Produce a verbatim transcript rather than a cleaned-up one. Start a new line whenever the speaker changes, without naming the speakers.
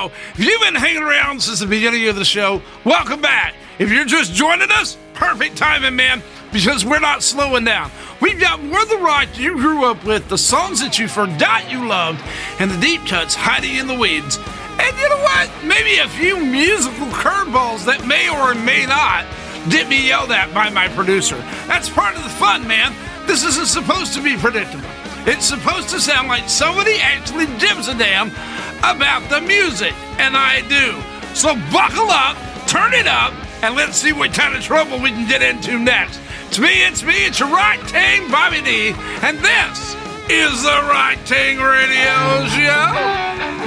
Radio. If you've been hanging around since the beginning of the show, welcome back. If you're just joining us, perfect timing, man, because we're not slowing down. We've got more of the rock you grew up with, the songs that you forgot you loved, and the deep cuts hiding in the weeds. And you know what? Maybe a few musical curveballs that may or may not get me yelled at by my producer. That's part of the fun, man. This isn't supposed to be predictable. It's supposed to sound like somebody actually gives a damn about the music, and I do. So buckle up, turn it up, and let's see what kind of trouble we can get into next. It's me, it's me, it's your Rock Tang Bobby D, and this is the Rock Tang Radio Show.